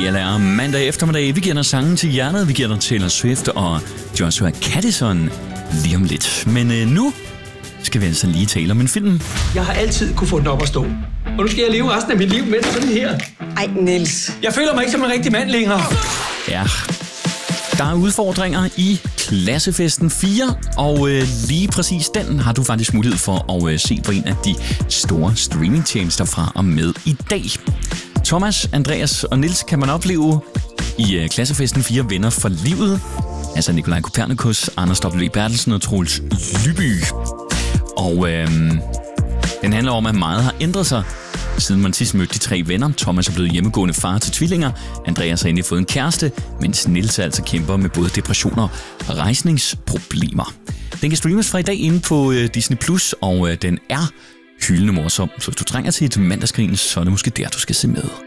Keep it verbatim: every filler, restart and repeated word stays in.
Ella er mandag eftermiddag. Vi giver dig sangen til hjertet. Vi giver dig Taylor Swift og Joshua Caddison lige om lidt. Men øh, nu skal vi altså lige tale om en film. Jeg har altid kunne få den op at stå. Og nu skal jeg leve resten af mit liv med det sådan her. Ej, Niels. Jeg føler mig ikke som en rigtig mand længere. Ja, der er udfordringer i Klassefesten fire, og øh, lige præcis den har du faktisk mulighed for at øh, se på en af de store streamingtjenester fra og med i dag. Thomas, Andreas og Niels kan man opleve i øh, Klassefesten fire venner for livet. Altså Nikolaj Kopernikus, Anders W. Bertelsen og Troels Lyby. Og øh, den handler om, at meget har ændret sig, siden man sidst mødte de tre venner. Thomas er blevet hjemmegående far til tvillinger. Andreas har endelig fået en kæreste, mens Niels altså kæmper med både depressioner og rejsningsproblemer. Den kan streames fra i dag inde på øh, Disney plus, og øh, den er hyldende morsom. Så hvis du trænger til et mandagsgrin, så er det måske der, du skal se med.